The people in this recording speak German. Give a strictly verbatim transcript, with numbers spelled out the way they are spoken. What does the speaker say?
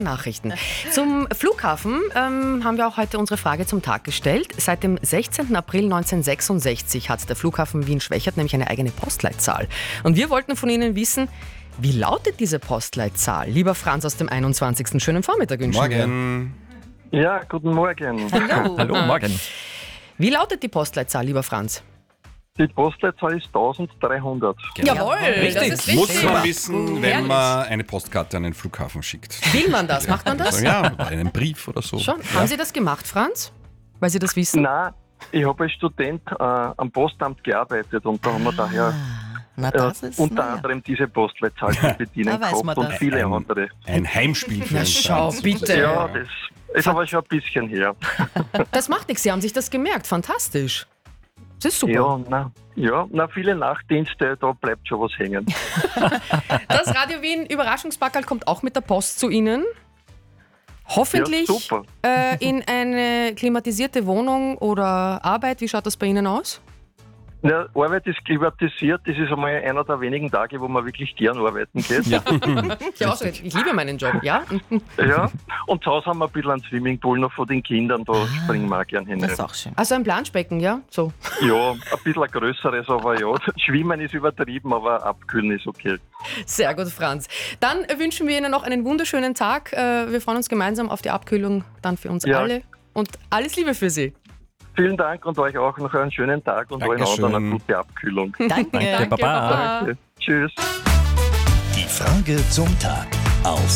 Nachrichten. Zum Flughafen ähm, haben wir auch heute unsere Frage zum Tag gestellt. Seit dem sechzehnten April neunzehnhundertsechsundsechzig hat der Flughafen Wien-Schwechat nämlich eine eigene Postleitzahl. Und wir wollten von Ihnen wissen, wie lautet diese Postleitzahl? Lieber Franz aus dem einundzwanzigsten Schönen Vormittag wünschen Morgen. Ja, guten Morgen. Hallo. Hallo, morgen. Wie lautet die Postleitzahl, lieber Franz? Die Postleitzahl ist eintausenddreihundert. Jawohl, Richtig. das ist richtig. Muss man wissen, Gut. wenn Herrlich. man eine Postkarte an den Flughafen schickt. Will man das? Macht man das? Also, ja, einen Brief oder so. Schon. Ja. Haben Sie das gemacht, Franz? Weil Sie das wissen? Nein, ich habe als Student äh, am Postamt gearbeitet und da haben wir daher Na, äh, das ist, unter naja. anderem diese Postleitzahl zu bedienen Da weiß man gehabt und das. viele Ein- andere. Ein Heimspiel für Na uns. schau, bitte. Ja, das ist aber schon ein bisschen her. Das macht nichts, Sie haben sich das gemerkt. Fantastisch. Das ist super. Ja, na, ja, na, viele Nachtdienste, da bleibt schon was hängen. Das Radio Wien Überraschungspackerl kommt auch mit der Post zu Ihnen. Hoffentlich Ja, super. äh, in eine klimatisierte Wohnung oder Arbeit. Wie schaut das bei Ihnen aus? Ja, Arbeit ist klimatisiert, das ist einmal einer der wenigen Tage, wo man wirklich gern arbeiten geht. Ja. Ich, auch so. Ich liebe meinen Job, ja. Ja, und zu Hause haben wir ein bisschen einen Swimmingpool noch von den Kindern, da springen wir auch gern hinein. Das ist auch schön. Also ein Planschbecken, ja? So. Ja, ein bisschen ein größeres, aber ja, Schwimmen ist übertrieben, aber abkühlen ist okay. Sehr gut, Franz. Dann wünschen wir Ihnen noch einen wunderschönen Tag. Äh, Wir freuen uns gemeinsam auf die Abkühlung dann für uns Ja. alle. Und alles Liebe für Sie. Vielen Dank und euch auch noch einen schönen Tag und allen Dankeschön. anderen eine gute Abkühlung. Danke. Danke, Baba. Baba. Okay. Tschüss. Die Frage zum Tag auf